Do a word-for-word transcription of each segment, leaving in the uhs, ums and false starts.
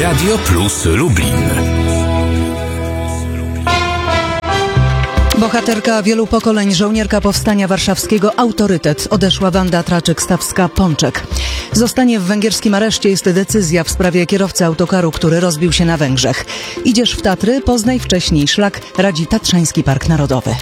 Radio Plus Lublin. Bohaterka wielu pokoleń, żołnierka Powstania Warszawskiego, autorytet, odeszła Wanda Traczyk-Stawska-Pączek. Zostanie w węgierskim areszcie, jest decyzja w sprawie kierowcy autokaru, który rozbił się na Węgrzech. Idziesz w Tatry, poznaj wcześniej szlak, radzi Tatrzański Park Narodowy.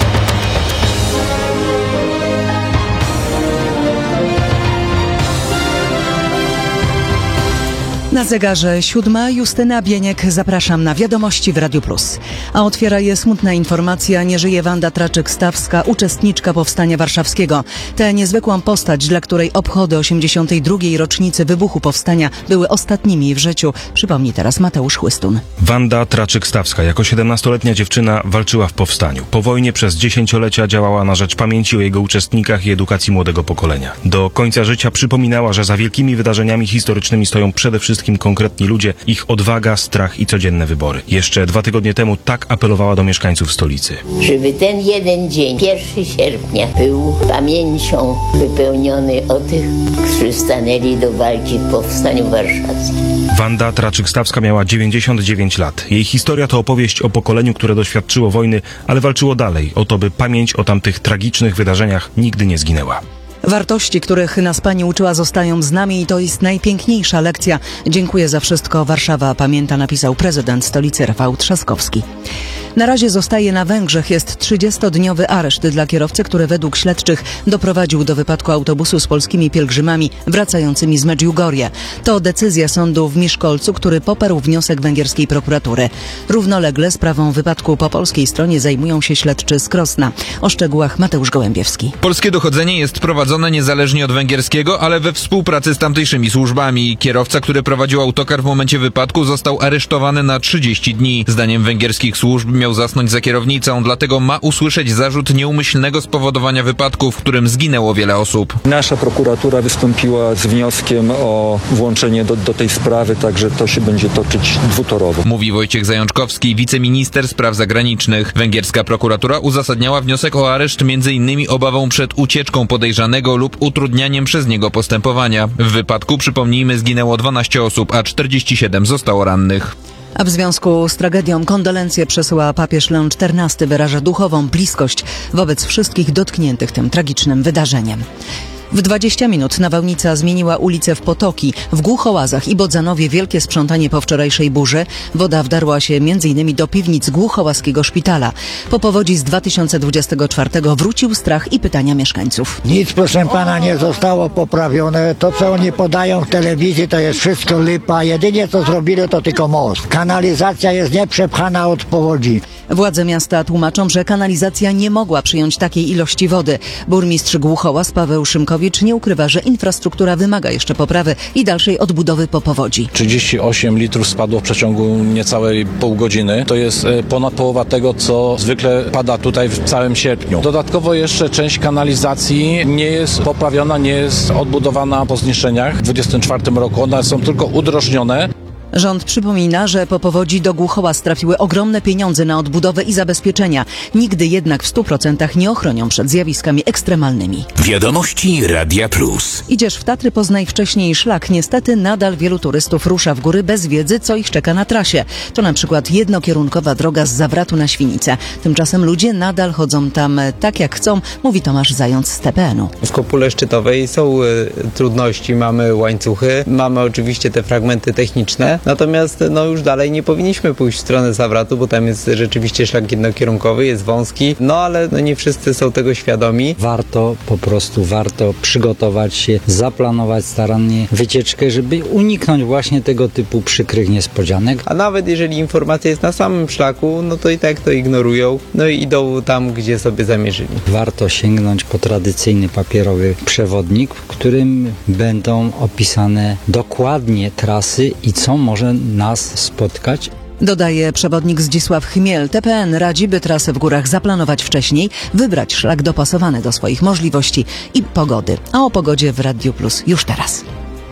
Na zegarze siódma, Justyna Bieniek, zapraszam na wiadomości w Radiu Plus. A otwiera je smutna informacja, nie żyje Wanda Traczyk-Stawska, uczestniczka Powstania Warszawskiego. Tę niezwykłą postać, dla której obchody osiemdziesiątej drugiej rocznicy wybuchu Powstania były ostatnimi w życiu, przypomni teraz Mateusz Chłystun. Wanda Traczyk-Stawska jako siedemnastoletnia dziewczyna walczyła w Powstaniu. Po wojnie przez dziesięciolecia działała na rzecz pamięci o jego uczestnikach i edukacji młodego pokolenia. Do końca życia przypominała, że za wielkimi wydarzeniami historycznymi stoją przede wszystkim konkretni ludzie, ich odwaga, strach i codzienne wybory. Jeszcze dwa tygodnie temu tak apelowała do mieszkańców stolicy. Żeby ten jeden dzień, pierwszego sierpnia, był pamięcią wypełniony o tych, którzy stanęli do walki w Powstaniu Warszawskim. Wanda Traczyk-Stawska miała dziewięćdziesiąt dziewięć lat. Jej historia to opowieść o pokoleniu, które doświadczyło wojny, ale walczyło dalej, o to, by pamięć o tamtych tragicznych wydarzeniach nigdy nie zginęła. Wartości, których nas pani uczyła, zostają z nami i to jest najpiękniejsza lekcja. Dziękuję za wszystko. Warszawa pamięta, napisał prezydent stolicy Rafał Trzaskowski. Na razie zostaje na Węgrzech. Jest trzydziestodniowy areszt dla kierowcy, który według śledczych doprowadził do wypadku autobusu z polskimi pielgrzymami wracającymi z Medjugorje. To decyzja sądu w Miszkolcu, który poparł wniosek węgierskiej prokuratury. Równolegle sprawą wypadku po polskiej stronie zajmują się śledczy z Krosna. O szczegółach Mateusz Gołębiewski. Polskie dochodzenie jest prowadzone niezależnie od węgierskiego, ale we współpracy z tamtejszymi służbami. Kierowca, który prowadził autokar w momencie wypadku, został aresztowany na trzydzieści dni. Zdaniem węgierskich służb miał zasnąć za kierownicą, dlatego ma usłyszeć zarzut nieumyślnego spowodowania wypadku, w którym zginęło wiele osób. Nasza prokuratura wystąpiła z wnioskiem o włączenie do, do tej sprawy, także to się będzie toczyć dwutorowo. Mówi Wojciech Zajączkowski, wiceminister spraw zagranicznych. Węgierska prokuratura uzasadniała wniosek o areszt między innymi obawą przed ucieczką podejrzanego lub utrudnianiem przez niego postępowania. W wypadku, przypomnijmy, zginęło dwanaście osób, a czterdzieści siedem zostało rannych. A w związku z tragedią kondolencje przesyła papież Leon czternasty, wyraża duchową bliskość wobec wszystkich dotkniętych tym tragicznym wydarzeniem. W dwadzieścia minut nawałnica zmieniła ulicę w potoki. W Głuchołazach i Bodzanowie wielkie sprzątanie po wczorajszej burzy. Woda wdarła się między innymi do piwnic Głuchołaskiego szpitala. Po powodzi z dwa tysiące dwudziestego czwartego wrócił strach i pytania mieszkańców. Nic, proszę pana, nie zostało poprawione. To, co oni podają w telewizji, to jest wszystko lipa. Jedynie co zrobili, to tylko most. Kanalizacja jest nieprzepchana od powodzi. Władze miasta tłumaczą, że kanalizacja nie mogła przyjąć takiej ilości wody. Burmistrz Głuchołaz Paweł Szymkowicz nie ukrywa, że infrastruktura wymaga jeszcze poprawy i dalszej odbudowy po powodzi. trzydzieści osiem litrów spadło w przeciągu niecałej pół godziny. To jest ponad połowa tego, co zwykle pada tutaj w całym sierpniu. Dodatkowo jeszcze część kanalizacji nie jest poprawiona, nie jest odbudowana po zniszczeniach. W dwudziestym czwartym roku one są tylko udrożnione. Rząd przypomina, że po powodzi do Głuchołaz trafiły ogromne pieniądze na odbudowę i zabezpieczenia. Nigdy jednak w stu procentach nie ochronią przed zjawiskami ekstremalnymi. Wiadomości Radia Plus. Idziesz w Tatry, poznaj wcześniej szlak. Niestety nadal wielu turystów rusza w góry bez wiedzy, co ich czeka na trasie. To na przykład jednokierunkowa droga z Zawratu na Świnicę. Tymczasem ludzie nadal chodzą tam tak jak chcą, mówi Tomasz Zając z T P N u. W kopule szczytowej są y, trudności, mamy łańcuchy, mamy oczywiście te fragmenty techniczne. Natomiast no już dalej nie powinniśmy pójść w stronę Zawratu, bo tam jest rzeczywiście szlak jednokierunkowy, jest wąski, no ale no nie wszyscy są tego świadomi. Warto, po prostu warto przygotować się, zaplanować starannie wycieczkę, żeby uniknąć właśnie tego typu przykrych niespodzianek. A nawet jeżeli informacja jest na samym szlaku, no to i tak to ignorują, no i idą tam, gdzie sobie zamierzyli. Warto sięgnąć po tradycyjny papierowy przewodnik, w którym będą opisane dokładnie trasy i co może nas spotkać. Dodaje przewodnik Zdzisław Chmiel. T P N radzi, by trasę w górach zaplanować wcześniej, wybrać szlak dopasowany do swoich możliwości i pogody. A o pogodzie w Radiu Plus już teraz.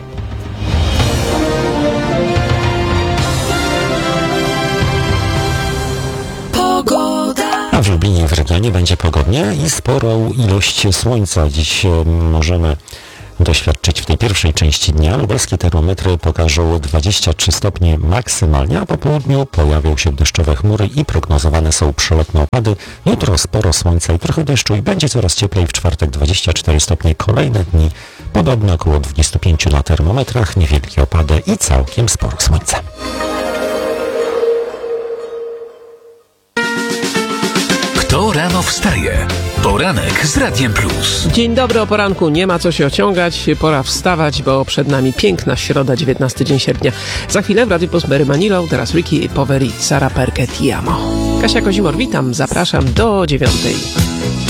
A w Lublinie w regionie będzie pogodnie i sporą ilość słońca. Dziś możemy doświadczyć w tej pierwszej części dnia. Lubelskie termometry pokażą dwadzieścia trzy stopnie maksymalnie, a po południu pojawią się deszczowe chmury i prognozowane są przelotne opady. Jutro sporo słońca i trochę deszczu i będzie coraz cieplej. W czwartek dwadzieścia cztery stopnie, kolejne dni podobno około dwadzieścia pięć na termometrach, niewielkie opady i całkiem sporo słońca. Kto rano wstaje? Poranek z Radiem Plus. Dzień dobry, o poranku nie ma co się ociągać, pora wstawać, bo przed nami piękna środa, dziewiętnasty dzień sierpnia. Za chwilę w Radiu Plus Mary Manilow, teraz Ricky Poveri, Sara Perché Ti Amo. Kasia Kozimor, witam, zapraszam do dziewiątej.